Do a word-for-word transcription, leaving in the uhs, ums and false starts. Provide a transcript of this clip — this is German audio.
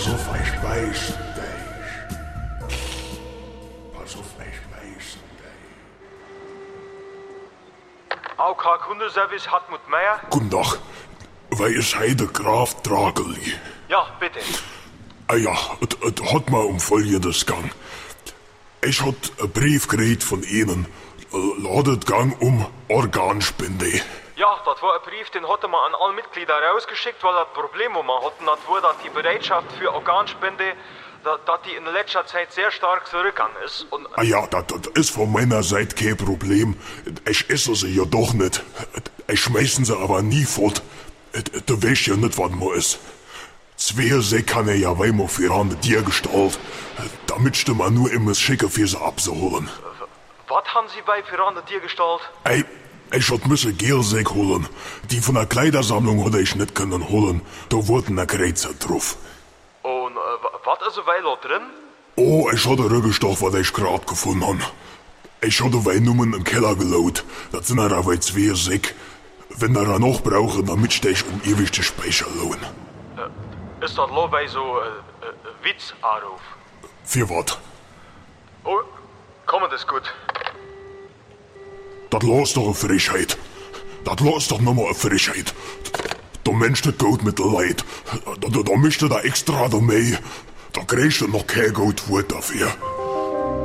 Pass auf, ich weiß dich. Pass auf, ich weiß dich. A O K Kundenservice Hartmut Meier. Guten Tag. Wer ist heute Graf Drageli? Ja, bitte. Ah ja, es hat mal um Folgendes gegangen. Ich hat einen Brief gekriegt von Ihnen. Ladet gang um Organspende. Ja, das war ein Brief, den hatte man an alle Mitglieder rausgeschickt, weil das Problem, wo man hatten, das war, dass die Bereitschaft für Organspende, dass, dass die in letzter Zeit sehr stark zurückgegangen ist. Und Ah ja, das, das ist von meiner Seite kein Problem. Ich esse sie ja doch nicht. Ich schmeißen sie aber nie fort. Du weißt ja nicht, was man ist. Zwei Säcke kann er ja weimar für eine Tiergestalt. Damit du man nur immer schicken für sie abzuholen. Was haben Sie bei für eine Tiergestalt? Ey, ich hat müsse Gelsäck holen. Die von der Kleidersammlung hatte ich nicht können holen. Da wurden eine Kreuzer drauf. Und äh, was ist weil da drin? Oh, ich hatte Rückgestoch, was ich grad gefunden habe. Ich hatte Weinnummern im Keller gelaut. Das sind aber zwei Säcke. Wenn er noch brauchen, dann ich um ewig die Speicher lohnen. Äh, ist das lo bei so äh, äh, Witzanruf? Für was? Oh, komm, das ist gut. Das los doch eine Frechheit. Das los doch nochmal eine Frechheit. Der Mensch das Geld mit der Leid. Da, da, da mischt er da extra da mehr. Da kriegst du noch kein Geld dafür.